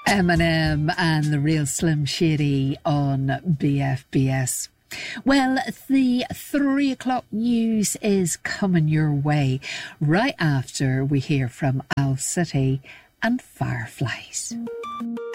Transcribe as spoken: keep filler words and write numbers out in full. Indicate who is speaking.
Speaker 1: Eminem and the Real Slim Shady on B F B S. Well, the three o'clock news is coming your way right after we hear from Owl City and Fireflies.